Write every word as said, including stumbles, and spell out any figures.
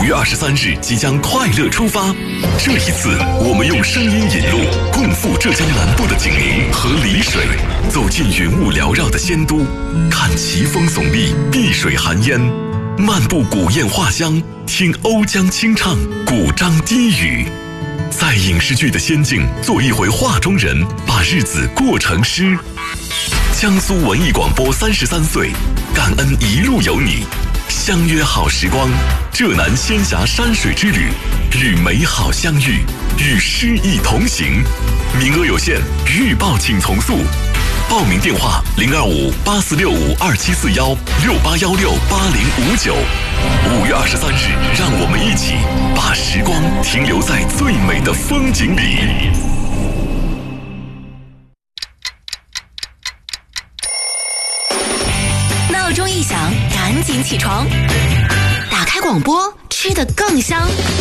月二十三日即将快乐出发，这一次我们用声音引路，共赴浙江南部的景宁和丽水，走进云雾缭绕的仙都，看奇峰耸立，碧水含烟，漫步古堰画乡，听瓯江清唱，古獐低语。在影视剧的仙境做一回画中人，把日子过成诗。江苏文艺广播三十三岁，感恩一路有你，相约好时光，浙南仙峡山水之旅，与美好相遇，与诗意同行。名额有限，预报请从速。报名电话零二五八四六五二七四幺六八幺六八零五九。五月二十三日，让我们一起把时光停留在最美的风景里。 闹钟一响，赶紧起床，打开广播，吃得更香。